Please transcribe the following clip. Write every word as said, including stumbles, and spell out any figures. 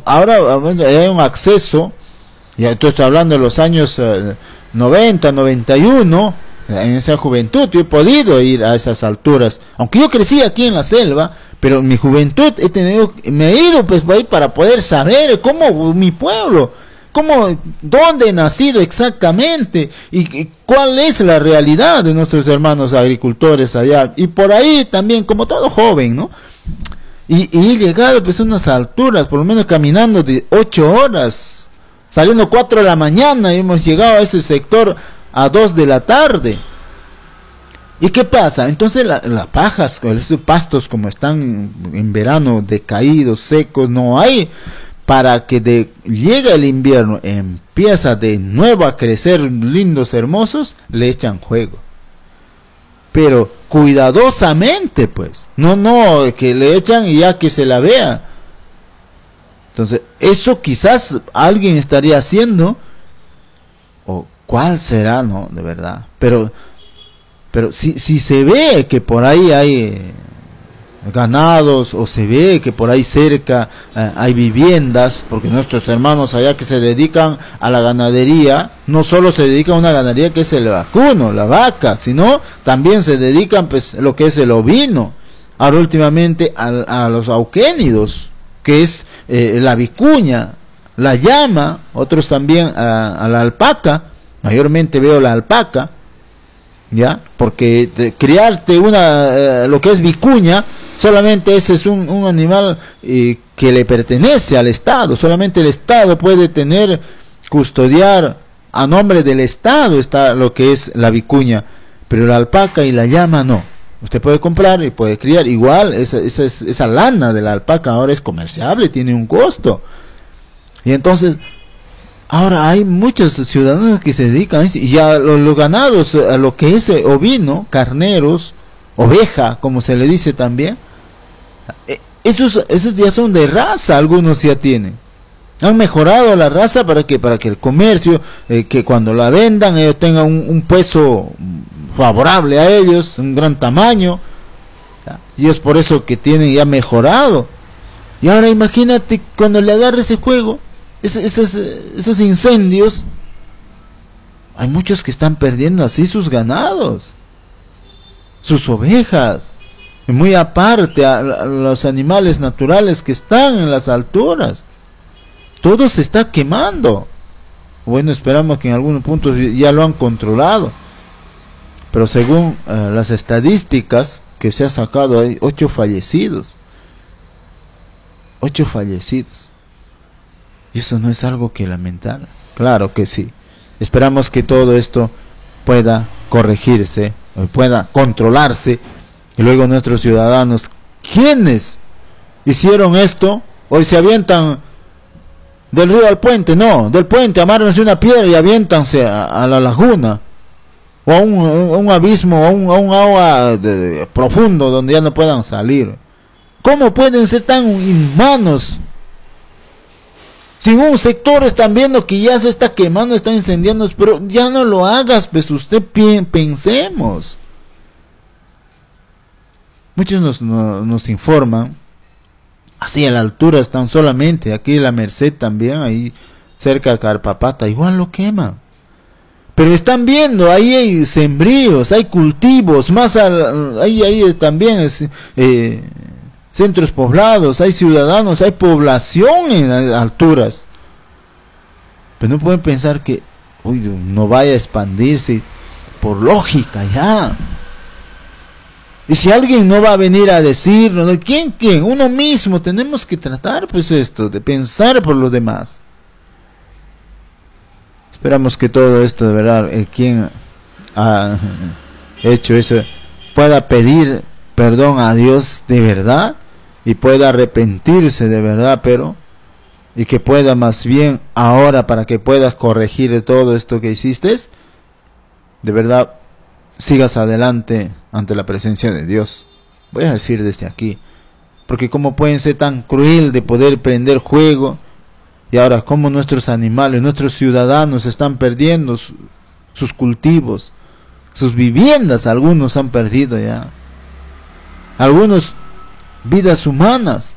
ahora hay un acceso, ya esto estoy hablando de los años eh, noventa, noventa y uno, en esa juventud yo he podido ir a esas alturas, aunque yo crecí aquí en la selva, pero en mi juventud he tenido, me he ido pues ahí para poder saber cómo mi pueblo, cómo, dónde he nacido exactamente y, y cuál es la realidad de nuestros hermanos agricultores allá, y por ahí también como todo joven, ¿no? Y, y he llegado pues a unas alturas, por lo menos caminando de ocho horas, saliendo cuatro de la mañana, y hemos llegado a ese sector a dos de la tarde. ¿Y qué pasa? Entonces las la pajas, esos pastos como están en, en verano decaídos, secos, no hay, para que de, llega el invierno, empieza de nuevo a crecer lindos, hermosos, le echan juego. Pero cuidadosamente, pues, no, no, que le echan y ya que se la vea. Entonces, eso quizás alguien estaría haciendo, o cuál será, no, de verdad. Pero, pero si, si se ve que por ahí hay eh, ganados, o se ve que por ahí cerca eh, hay viviendas, porque nuestros hermanos allá que se dedican a la ganadería, no solo se dedican a una ganadería que es el vacuno, la vaca, sino también se dedican pues lo que es el ovino, ahora últimamente a, a los auquénidos, que es eh, la vicuña, la llama, otros también a, a la alpaca, mayormente veo la alpaca, ya, porque de, criarte una, eh, lo que es vicuña, solamente ese es un, un animal eh, que le pertenece al Estado, solamente el Estado puede tener, custodiar, a nombre del Estado está lo que es la vicuña, pero la alpaca y la llama no. Usted puede comprar y puede criar, igual esa, esa, esa lana de la alpaca ahora es comerciable, tiene un costo, y entonces ahora hay muchos ciudadanos que se dedican a eso, y ya los, los ganados, a lo que es ovino, carneros, oveja, como se le dice también, esos, esos ya son de raza, algunos ya tienen, han mejorado la raza para que para que el comercio, eh, que cuando la vendan ellos tengan un, un peso favorable a ellos, un gran tamaño, ¿ya? Y es por eso que tienen ya mejorado. Y ahora imagínate cuando le agarre ese juego, esos, esos, esos incendios, hay muchos que están perdiendo así sus ganados, sus ovejas, y muy aparte a, a los animales naturales que están en las alturas. Todo se está quemando. Bueno, esperamos que en algunos puntos ya lo han controlado, pero según uh, las estadísticas que se ha sacado, hay ocho fallecidos. Ocho fallecidos. Y eso no es algo que lamentar. Claro que sí. Esperamos que todo esto pueda corregirse, pueda controlarse, y luego nuestros ciudadanos, quienes hicieron esto, hoy se avientan del río al puente, no, del puente amárrense una piedra y aviéntanse a, a la laguna, o a un, a un abismo, a un, a un agua de, de, profundo donde ya no puedan salir. ¿Cómo pueden ser tan inhumanos? Si un sector están viendo que ya se está quemando, está incendiando, pero ya no lo hagas, pues usted pi pensemos. Muchos nos, nos, nos informan, así a la altura están solamente, aquí en la Merced también, ahí cerca de Carpapata, igual lo queman. Pero están viendo, ahí hay sembríos, hay cultivos, más al, ahí, ahí también es, eh, centros poblados, hay ciudadanos, hay población en alturas. Pero no pueden pensar que, uy, no vaya a expandirse, por lógica ya. Y si alguien no va a venir a decirnos, ¿quién, quién? Uno mismo, tenemos que tratar pues esto, de pensar por los demás. Esperamos que todo esto de verdad, el quien ha hecho eso, pueda pedir perdón a Dios de verdad, y pueda arrepentirse de verdad, pero, y que pueda más bien ahora, para que puedas corregir todo esto que hiciste, de verdad, sigas adelante ante la presencia de Dios. Voy a decir desde aquí, porque cómo pueden ser tan cruel de poder prender fuego, y ahora cómo nuestros animales, nuestros ciudadanos están perdiendo su, sus cultivos, sus viviendas, algunos han perdido ya, algunos vidas humanas,